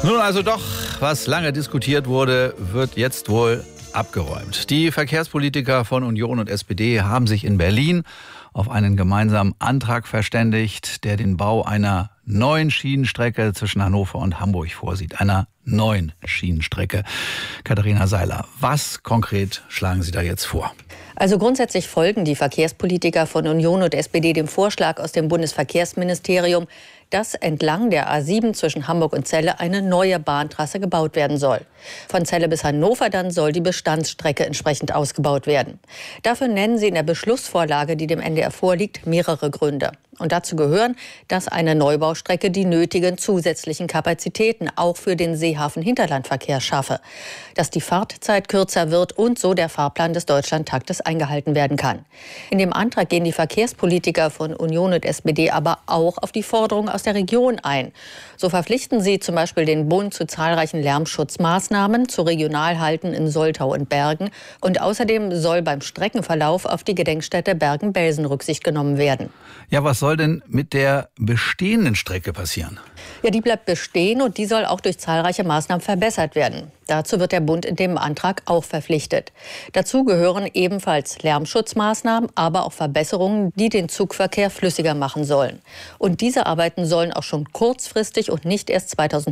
Nun also doch, was lange diskutiert wurde, wird jetzt wohl abgeräumt. Die Verkehrspolitiker von Union und SPD haben sich in Berlin auf einen gemeinsamen Antrag verständigt, der den Bau einer neuen Schienenstrecke zwischen Hannover und Hamburg vorsieht. Einer neuen Schienenstrecke. Katharina Seiler, was konkret schlagen Sie da jetzt vor? Also grundsätzlich folgen die Verkehrspolitiker von Union und SPD dem Vorschlag aus dem Bundesverkehrsministerium, dass entlang der A7 zwischen Hamburg und Celle eine neue Bahntrasse gebaut werden soll. Von Celle bis Hannover dann soll die Bestandsstrecke entsprechend ausgebaut werden. Dafür nennen sie in der Beschlussvorlage, die dem NDR vorliegt, mehrere Gründe. Und dazu gehören, dass eine Neubaustrecke die nötigen zusätzlichen Kapazitäten auch für den Seehafen-Hinterlandverkehr schaffe, dass die Fahrtzeit kürzer wird und so der Fahrplan des Deutschlandtaktes eingehalten werden kann. In dem Antrag gehen die Verkehrspolitiker von Union und SPD aber auch auf die Forderungen aus der Region ein. So verpflichten sie zum Beispiel den Bund zu zahlreichen Lärmschutzmaßnahmen, zu Regionalhalten in Soltau und Bergen. Und außerdem soll beim Streckenverlauf auf die Gedenkstätte Bergen-Belsen Rücksicht genommen werden. Ja, was soll denn mit der bestehenden Strecke passieren? Ja, die bleibt bestehen und die soll auch durch zahlreiche Maßnahmen verbessert werden. Dazu wird der Bund in dem Antrag auch verpflichtet. Dazu gehören ebenfalls Lärmschutzmaßnahmen, aber auch Verbesserungen, die den Zugverkehr flüssiger machen sollen. Und diese Arbeiten sollen auch schon kurzfristig und nicht erst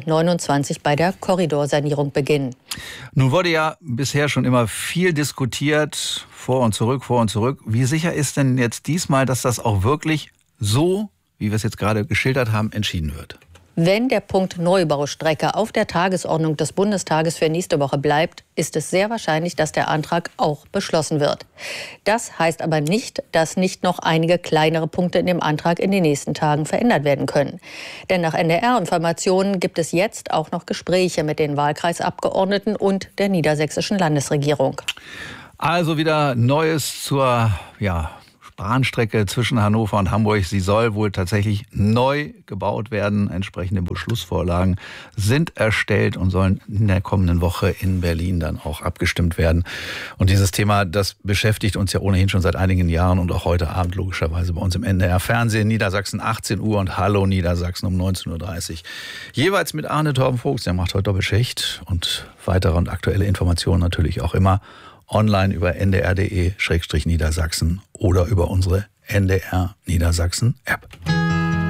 2029 bei der Korridorsanierung beginnen. Nun wurde ja bisher schon immer viel diskutiert, vor und zurück, vor und zurück. Wie sicher ist denn jetzt diesmal, dass das auch wirklich so, wie wir es jetzt gerade geschildert haben, entschieden wird? Wenn der Punkt Neubaustrecke auf der Tagesordnung des Bundestages für nächste Woche bleibt, ist es sehr wahrscheinlich, dass der Antrag auch beschlossen wird. Das heißt aber nicht, dass nicht noch einige kleinere Punkte in dem Antrag in den nächsten Tagen verändert werden können. Denn nach NDR-Informationen gibt es jetzt auch noch Gespräche mit den Wahlkreisabgeordneten und der niedersächsischen Landesregierung. Also wieder Neues zur Bahnstrecke zwischen Hannover und Hamburg. Sie soll wohl tatsächlich neu gebaut werden. Entsprechende Beschlussvorlagen sind erstellt und sollen in der kommenden Woche in Berlin dann auch abgestimmt werden. Und dieses Thema, das beschäftigt uns ja ohnehin schon seit einigen Jahren und auch heute Abend logischerweise bei uns im NDR Fernsehen. Niedersachsen 18 Uhr und Hallo Niedersachsen um 19.30 Uhr. Jeweils mit Arne Torben-Vogts, der macht heute Doppelschicht, und weitere und aktuelle Informationen natürlich auch immer online über ndr.de/Niedersachsen oder über unsere NDR Niedersachsen App.